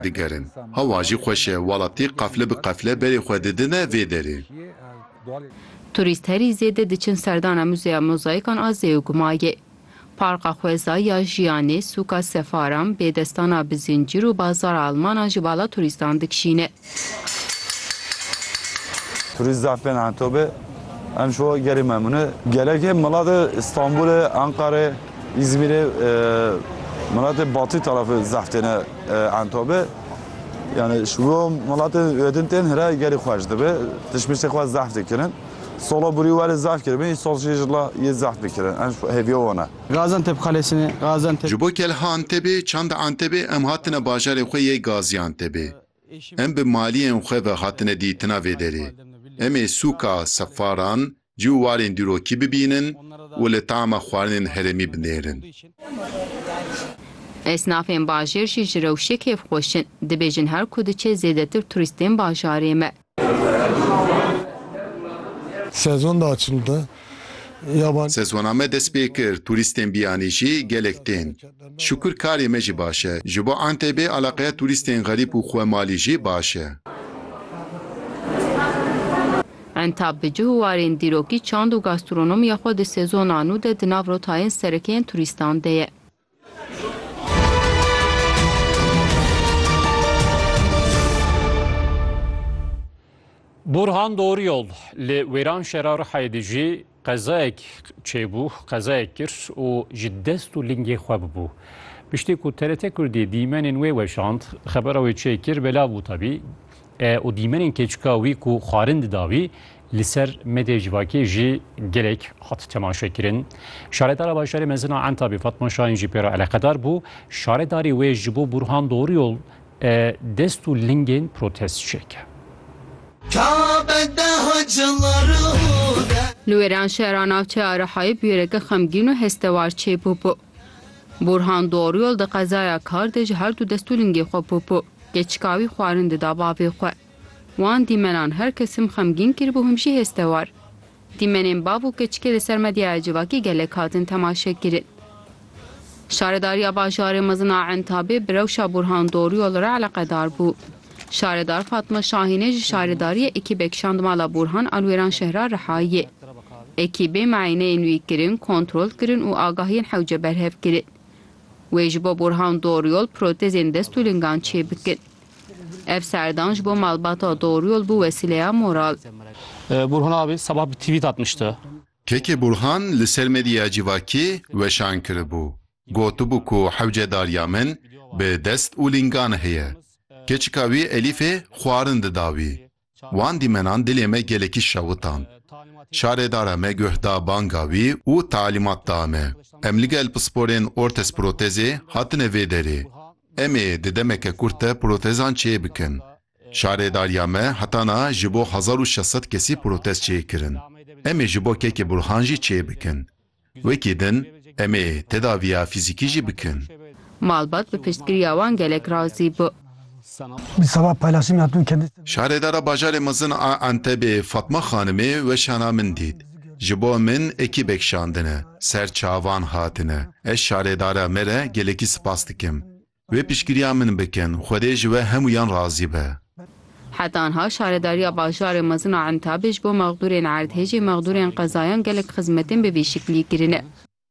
digerin. Hewa jî xweş e welatî qefle bi qefle berê xwe didine vê derê. Turîst herî zêde diçin serdana Müzeya Mozaikan a Zêwgumayê. Parka Xwezaya Jiyanê, Sûka Sefaran, Bêdestana Bizincîr û Bazara Almanan ji bala turîstan dikişîne. Turîst zafên Entobê em şo gerî memnûn. Gelekê milatê İstanbulê, Ankarê, İzmirê, milatê batî tarafê zaftêne Entobê. Yani şu milatê ödün tên hira gerî xweş dibe. Tişmiştê xwe zaf dikirin. Sola burî were zaf kirin, sol jîla yê zaf bikirin. Em hêviya wana. Gaziantep Kalesi'ni, Gaziantep... Ji bo kelha Antebê, çanda Antebê em hatine bajarê xwe yê Gaziantepê. Em bi maliyên xwe ve hatine dîtina vê derê. Em ê Sûka Sefaran cî û warên dîrokî bibînin û li tama xwarinên herêmî binêrin. Esnafên bajêr jî ji rewşê kêfxweşin. Dibêjin her ku diçe zêdetir turîstên bajarê me. Sezon da açıldı. Sezona me dest pê kir, turîstên biyanî jî gelek tên. Şukur karê me jî baş e. Ji bo Entebê alaqeya turîstên xerîb û xwemalî jî baş e. Entab bi cih û warên dîrokî çand û gastronomiya xwe di sezona nû de di nav rotayên serekeyên turîstan de ye. Burhan Doğruyol li Wêran şehra Rihayê jî qezayek çêbû, qezayek kir û ji dest û lingê xwe bibû. Piştî ku TRT Kurdî dîmenên wê weşand, xebera wê çê kir belav bû tabî û dîmenên keçika wî ku xwarin dida wî li ser medê civakê jî gelek hat temaşekirin. Şaredara Bajarê mezina Entabê Fatma Şahin jî pêra eleqedar bû. Şaredarî wê ji bo Burhan Doğruyol dest û lingên protest çêke. Li Wêran şehra navçeya Rihayê bûyereke xemgîn û hestewar çêbû bû. Burhan Doğruyol di qezaya kar de ji her du dest û lingê xwe bû. Keçika wî xwarin dida bavê xwe. Wan dîmenan her kesim xemgîn kiribû him jî hestewar. Dîmenên bav û keçikê li ser medyaya civakî gelek hatin temaşekirin. Şaredariya bajarê mezina Entabê bi rewşa Burhan Doğruyol re eleqedar bû. Şaredar Fatma Şahinê ji şaredariya ekîbek şandmala Burhan a Wêran şehra Rihayê. Ekîbê meyneyên wî kirin, kontrol kirin û agahiyên hewce berhev kirin. Wê ji bo Burhan Doğruyol protezên dest û lingan çê bikin. Ev serdan ji bo malbata Doğruyol bû wesîleya moral. Burhan abi sabah bir tweet atmıştı. Keke Burhan li ser medyaya civakî weşan kiribû. Gotibû ku hewcedariya min bi dest û lingan heye. Keçika wî Elîfê xwarin dida wî. Wan dîmenan dilê me gelekî şewitan. Şaredara me guhda banga wî û talîmat da me. Em li gel pisporên ortes protezê hatine vê derê. Em ê di demeke kurte protezan çê bikin. Şaredariya me hetana ji bo 1600 kesî protez çê kirin. Em ê ji bo Keke Burhan jî çê bikin. Wekî din em ê tedaviya fîzîkî jî bikin. Malbat bi piştgiriya wan gelek razî bû. Bir sabah paylaşım yaptım kendisi. Şaredara bajarê mezin a Entebê Fatma Xanimê weşana min dît. Ji bo min ekîbek şandine, ser çavan hatine. Ez şaredara me re gelekî spas dikim. Wê piştgiriya min bikin, Xwedê ji we hemûyan razî be. Hetanha şaredariya bajarê mezina Entabê ji bo mexdûrên erdhê jî mexdûrên qezayan gelek xizmetên bi vî şiklî kirine.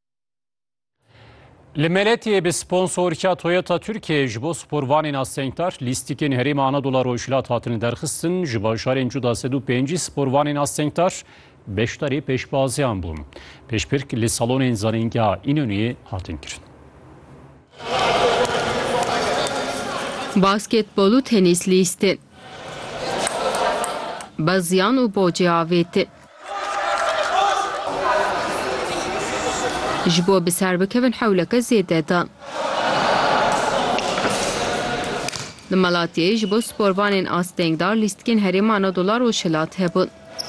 Li Meletiyê bi sponsorîka Toyota Türkiye ji bo sporvanên astengdar lîstikên Herêma Anadolu Rojhilat hatine derxistin. Ji bajarên cuda 5 sporvanên astengdar beşdarê pêşbaziyan bûn. Pêşbirk li salonên zanîngeha İnönü'yê hatin kirin. Basketbolu tenis lîstin. Baziyan û bociyavêtin. Ji bo bi serbikevin hewleke zêdedan. Li Malatyayê ji bo sporvanên astengdar lîstikên Herêma Anadolu Rojhilat hebûn.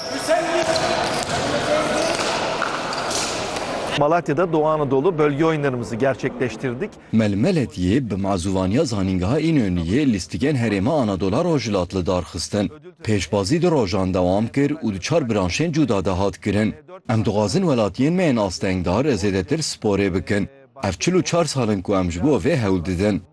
Malatya'da Doğu Anadolu bölge oyunlarımızı gerçekleştirdik. Meletiyê bi mazûvaniya zanîngeha İnönü'yê lîstikên Herêma Anadolu Rojhilatlı darxistin. Pêşbazî di rojan dewam kir û di çar branşên cuda de hat kirin. Em dixwazin welatiyên me yên astengdar zêdetir sporê bikin. Ev 44 salin ku em ji bo vê hewl didin.